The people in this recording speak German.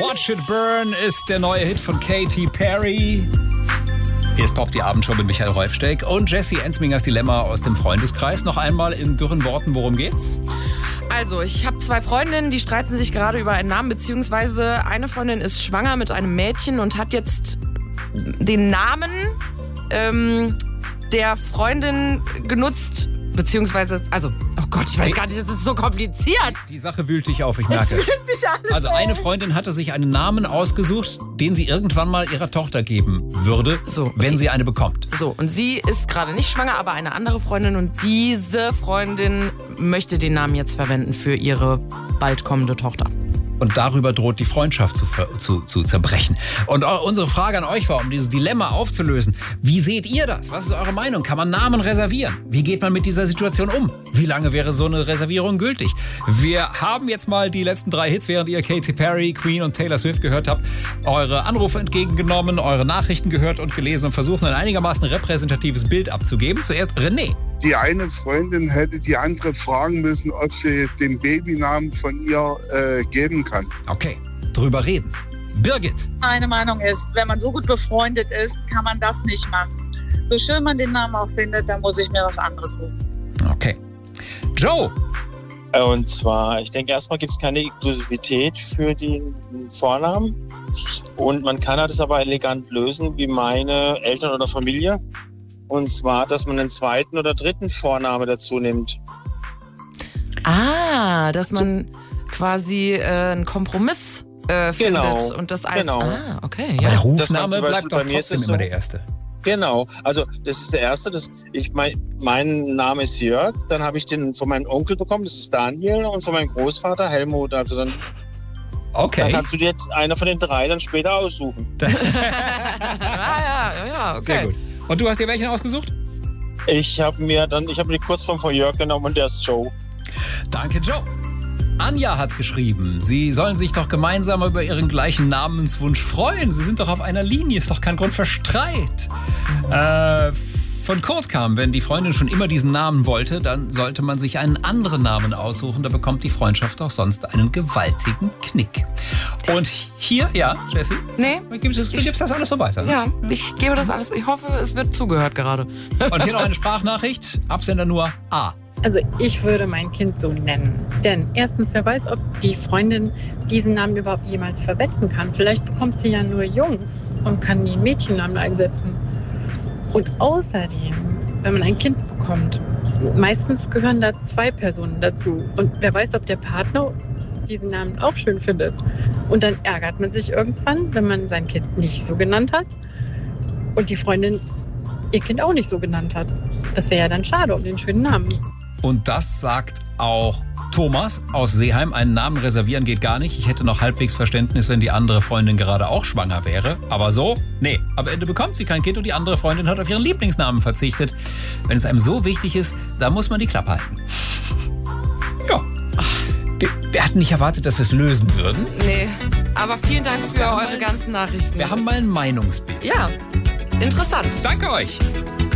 Watch It Burn ist der neue Hit von Katy Perry. Hier ist Pop, die Abendshow mit Michael Rolfsteck und Jessie Ensmingers Dilemma aus dem Freundeskreis. Noch einmal in dürren Worten, worum geht's? Also, ich habe 2 Freundinnen, die streiten sich gerade über einen Namen, beziehungsweise eine Freundin ist schwanger mit einem Mädchen und hat jetzt den Namen der Freundin genutzt, beziehungsweise, oh Gott, ich weiß gar nicht, das ist so kompliziert. Die Sache wühlt dich auf, ich merke. Es wühlt mich alles Also eine Freundin hatte sich einen Namen ausgesucht, den sie irgendwann mal ihrer Tochter geben würde, wenn sie eine bekommt. So, und sie ist gerade nicht schwanger, aber eine andere Freundin, und diese Freundin möchte den Namen jetzt verwenden für ihre bald kommende Tochter. Und darüber droht die Freundschaft zu zerbrechen. Und unsere Frage an euch war, um dieses Dilemma aufzulösen: Wie seht ihr das? Was ist eure Meinung? Kann man Namen reservieren? Wie geht man mit dieser Situation um? Wie lange wäre so eine Reservierung gültig? Wir haben jetzt mal die letzten 3 Hits, während ihr Katy Perry, Queen und Taylor Swift gehört habt, eure Anrufe entgegengenommen, eure Nachrichten gehört und gelesen und versuchen, ein einigermaßen repräsentatives Bild abzugeben. Zuerst René. Die eine Freundin hätte die andere fragen müssen, ob sie den Babynamen von ihr geben kann. Okay, drüber reden. Birgit. Meine Meinung ist, wenn man so gut befreundet ist, kann man das nicht machen. So schön man den Namen auch findet, dann muss ich mir was anderes suchen. Okay. Joe. Und zwar, ich denke, erstmal gibt es keine Inklusivität für den Vornamen. Und man kann das aber elegant lösen, wie meine Eltern oder Familie. Und zwar, dass man einen 2. oder 3. Vorname dazu nimmt. Dass man quasi einen Kompromiss findet und das als... Genau. Okay, aber ja. der Rufname bleibt doch bei mir trotzdem immer der erste. Genau, also das ist der erste. Mein Name ist Jörg, dann habe ich den von meinem Onkel bekommen, das ist Daniel, und von meinem Großvater Helmut. Also dann kannst du dir einer von den 3 dann später aussuchen. ja, okay. Sehr gut. Und du hast dir welchen ausgesucht? Ich habe mir die Kurzform von Jörg genommen und der ist Joe. Danke, Joe. Anja hat geschrieben, sie sollen sich doch gemeinsam über ihren gleichen Namenswunsch freuen. Sie sind doch auf einer Linie, ist doch kein Grund für Streit. Von Kurt kam, wenn die Freundin schon immer diesen Namen wollte, dann sollte man sich einen anderen Namen aussuchen. Da bekommt die Freundschaft auch sonst einen gewaltigen Knick. Und hier, ja, Jessie? Nee. Gibst das alles so weiter? Ne? Ja, ich gebe das alles. Ich hoffe, es wird zugehört gerade. Und hier noch eine Sprachnachricht. Absender nur A. Also ich würde mein Kind so nennen. Denn erstens, wer weiß, ob die Freundin diesen Namen überhaupt jemals verwenden kann. Vielleicht bekommt sie ja nur Jungs und kann die Mädchennamen einsetzen. Und außerdem, wenn man ein Kind bekommt, meistens gehören da 2 Personen dazu. Und wer weiß, ob der Partner diesen Namen auch schön findet. Und dann ärgert man sich irgendwann, wenn man sein Kind nicht so genannt hat und die Freundin ihr Kind auch nicht so genannt hat. Das wäre ja dann schade um den schönen Namen. Und das sagt auch Thomas aus Seeheim. Einen Namen reservieren geht gar nicht. Ich hätte noch halbwegs Verständnis, wenn die andere Freundin gerade auch schwanger wäre. Aber so, nee. Am Ende bekommt sie kein Kind und die andere Freundin hat auf ihren Lieblingsnamen verzichtet. Wenn es einem so wichtig ist, da muss man die Klappe halten. Ja. Wir hatten nicht erwartet, dass wir es lösen würden. Nee, aber vielen Dank für eure ganzen Nachrichten. Wir haben mal ein Meinungsbild. Ja, interessant. Danke euch.